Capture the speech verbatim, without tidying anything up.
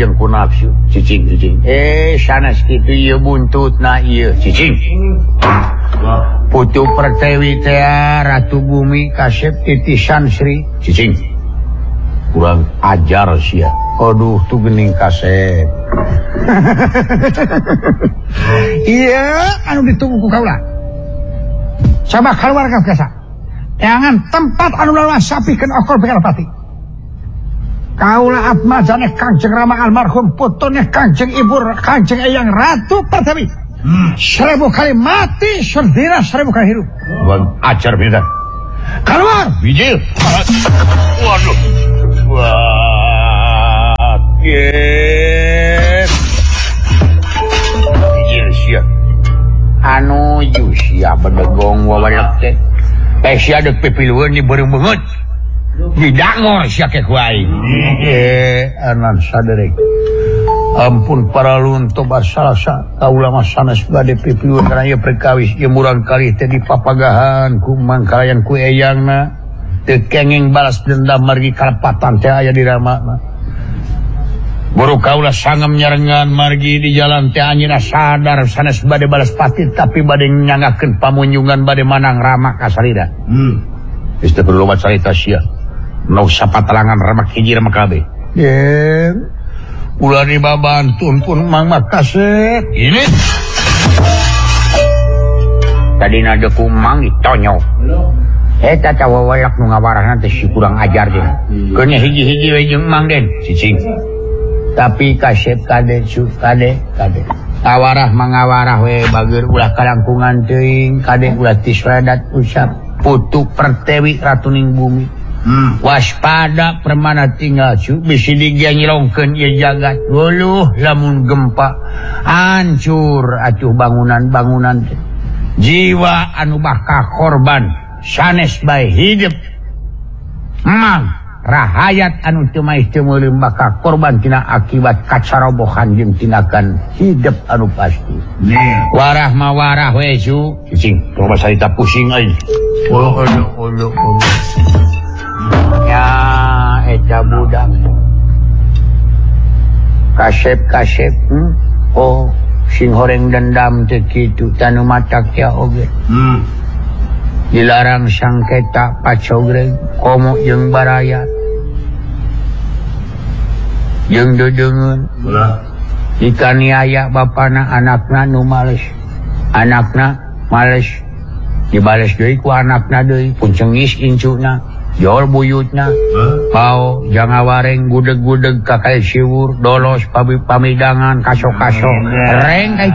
jeung ku nafsu cicing cicing eh sanes kitu ieu buntutna ieu cicing Putu Pertiwi teh Ratu Bumi kasep titisan Sri cicing kurang ajar sia aduh tuh geuning kasep iya anu ditunggu ku kaula coba keluar ka kasa jangan tempat anu lawas sapikeun okol Begalpati kaula abmajane Kangjeng Rama almarhum putune Kangjeng Ibu Kangjeng Eyang Ratu Pertiwi hmm. seribu kali mati serdina seribu kali hidup bang ajar beda keluar bijil waduh wah yes bijil sia anu yu sia bedegong wawadak teh eh sia dek pipilueun di beureum beungeut didangor sia ke ku aing eh anan saderek ampun para lunto basalasa kaula mah sanes bade pipilueun kana ieu perkawis ieu murang kali teh dipapagahan ku mangkalayan ku eyangna teu kenging balas dendam margi kalepatan teh aya di Rama buru kaula sangem nyarengan margi di jalan teh anjeunna sadar sanes bade balas pati tapi bade nyangakeun pamunjungan bade manang Rama kasarida hmm geus teu perlu loba carita sia nu sapatalangan Rama hiji Rama kabeh yen ulah dibabantun pun mang makasep ini tadina deuk mang ditonyok eta cawawalak nu ngawarahna teh si kurang ajar teh keun hiji-hiji we jeung mang den cicing tapi kasep kade cu kade kade awarah mangawarah we bageur ulah kalangkungan teuing kade ulah tisradat usap Putu Pertiwi Ratuning Bumi hmm. waspada permana tinggal cu bisi diganyilongkeun ieu jagat wuluh lamun gempa hancur atuh bangunan-bangunan teh jiwa anu bakal korban sanes bae hidup mang rahayat anu teu maih teu meureum bakal korban tina akibat kacarobohan jeung tindakan hidup anu pasti nih warah mah warah we cu cicing coba sarita pusing euy oh ulu ulu ulu ya eta budak kasep-kasep hmm? oh sing horeng dendam teh kitu tanu matak ya oge hmm. dilarang sangketa pacogreg komo jeung baraya jeung dedeungeun dikaniaya bapana anakna nu males anakna males dibales deui ku anakna deui pun cengis incuna jol buyutna pao jangawareng gudeg-gudeg ka kae siwur dolos pamidangan kaso-kaso reng